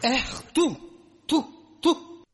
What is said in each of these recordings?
تو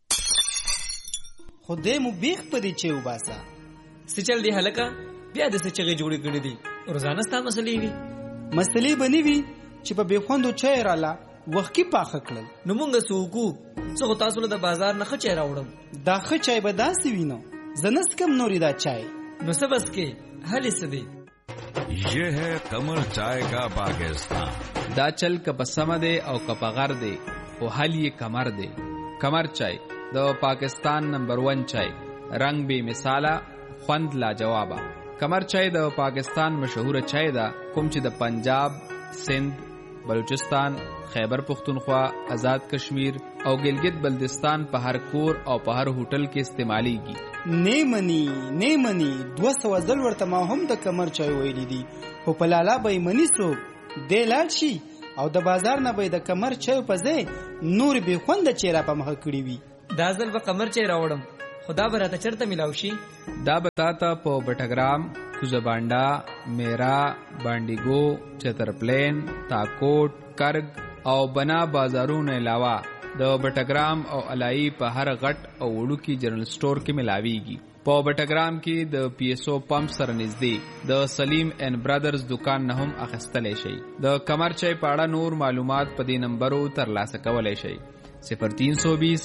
خدای مو بیخ پدې چې وباسا سچل دی هلکا بیا د سچغه جوړې کړې دي روزانه ستا مسلې وي مسلې بنې وي چې په بخوندو چای رااله وخت کې پاخه کړل نو مونږ سوکو څو تاسو له بازار نه خچای راوړم دا خچای به داسې وینو زنست کم نوري دا چای نو سبس کې حل سدي یہ ہے قمر چائے کا پاکستان دا چل کپ سمدے او کپ غر دے او حل یہ کمر دے کمر چائے دا پاکستان نمبر 1 چائے رنگ بے مثالا خوند لا جوابا کمر چائے دا پاکستان مشہور چائے دا کوم چې د پنجاب سندھ بلوچستان خیبر پختونخوا آزاد کشمیر او گلگت بلدستان په هر کور او په هر هوټل کې استعمالیږي نیمنی 200 ځل ورته ما هم د کمر چای ویلې دي خو په لالا به منی سو د لال شي او د بازار نه به د کمر چای په ځای نور به خوند چیرې په مخ کړی وي دا ځل به کمر چای راوړم خدا به راته چرته ملاوي شي دا بتاتا په بټګرام کوزبانډا میرا بانډیګو چترپلین تاکوټ کرګ او بنا بازارونو علاوه د بټګرام او علای په هر غټ او وړوکی جنرال سٹور کې ملاويږي په بټګرام کې د پی ایس او پمپ سره نږدې د سلیم اینڈ برادرز دکان نه هم اخیستلای شي د کمر چای په اړه نور معلومات په دې نمبرو ترلاسه کولای شي 0320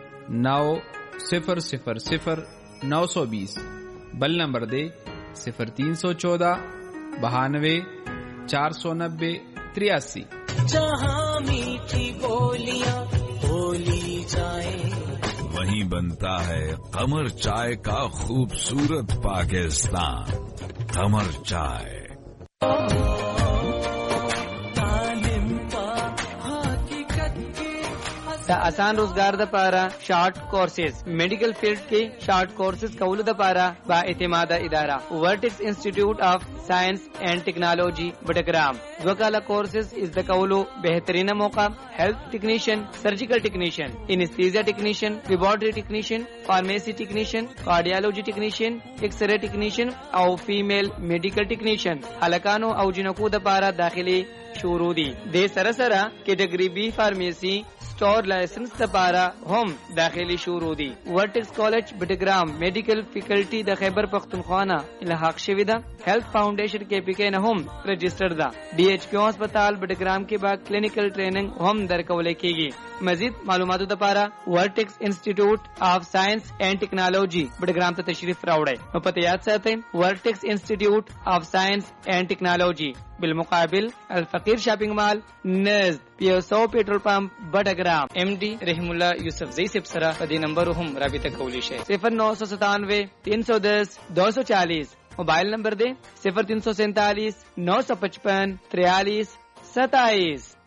9000 920 بل نمبر دے 0314 92 490 83 जहाँ मीठी बोलियां बोली जाए वहीं बनता है कमर चाय का खूबसूरत पाकिस्तान कमर चाय د آسان روزګار د پاره شارټ کورسز میډیکل فیلډ کې شارټ کورسز کولو د پاره با اعتماده اداره ورټکس انسټیټیوټ اف ساينس اینڈ ټیکنالوژي بټګرام وکاله کورسز از د کولو بهترینه موقع هیلث ټیکنیشن سرجیکل ټیکنیشن انستیزیا ټیکنیشن لیبارټری ټیکنیشن فارمیسی ټیکنیشن کارډیالوجي ټیکنیشن ایکس ری ټیکنیشن او فیمیل میډیکل ټیکنیشن هلکانو او جنکو د پاره داخلي شروع دي د سره سره کیټګری بی فارمیسی स्टोर लाइसेंस दपारा हम दाखिली शुरू दी vertex college Battagram medical faculty the Khyber पख्तूनख्वा इलाहाक शविदा हेल्थ फाउंडेशन के पीके न हम रजिस्टर्ड दा डीएचक्यू अस्पताल बटग्राम के बाद क्लिनिकल ट्रेनिंग हम दरकवले कीगी मजीद मालूमात दपारा vertex institute of science and technology Battagram त तशरीफ रावड़े पते याद साथे vertex institute of science and technology بالمقابل الفقیر شاپنگ مال نزد پیسو پیټرول پمپ بټګرام ام ډی رحم الله یوسف زئی سب سره په دې نمبر هم رابطه کولی شئ 0997 310 240 موبایل نمبر دے 0347 955 43 27